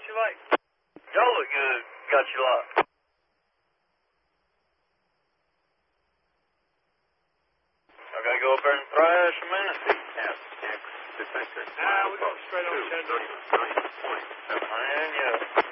you like? Y'all look good. Got you locked. I gotta go up there and thrash a minute. FX detector. We're going straight on 10. Man, yeah.